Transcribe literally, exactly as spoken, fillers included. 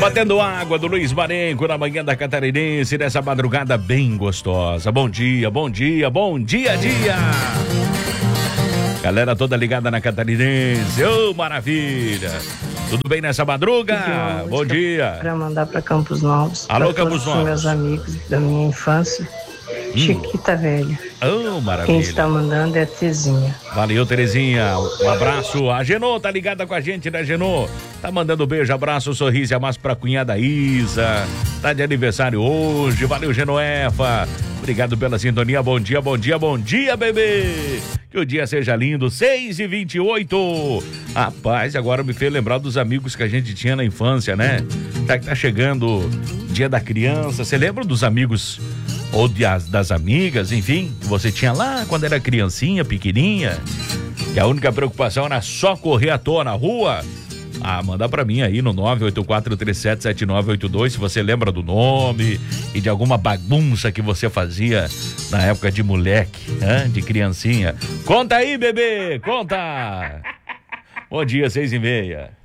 Batendo água do Luiz Marenco na manhã da Catarinense, nessa madrugada bem gostosa. Bom dia, bom dia, bom dia, dia. Galera toda ligada na Catarinense, ô oh, maravilha. Tudo bem nessa madruga? Bom dia. Para mandar para Campos Novos. Alô, Campos Novos. Meus amigos da minha infância. Hum. Chiquita velha. Oh, maravilha. Quem está mandando é a Terezinha. Valeu, Terezinha. Um abraço. A Genô tá ligada com a gente, né, Genô? Tá mandando beijo, abraço, sorriso e amasso pra cunhada Isa. Tá de aniversário hoje. Valeu, Genoefa. Obrigado pela sintonia. Bom dia, bom dia, bom dia, bebê. Que o dia seja lindo. seis e vinte e oito. Rapaz, agora me fez lembrar dos amigos que a gente tinha na infância, né? Já que tá chegando o dia da criança. Você lembra dos amigos ou de as, das amigas, enfim, que você tinha lá quando era criancinha, pequenininha? Que a única preocupação era só correr à toa na rua? Ah, manda pra mim aí no nove oito quatro três sete sete nove oito dois se você lembra do nome e de alguma bagunça que você fazia na época de moleque, hein? De criancinha. Conta aí, bebê, conta! Bom dia, seis e meia.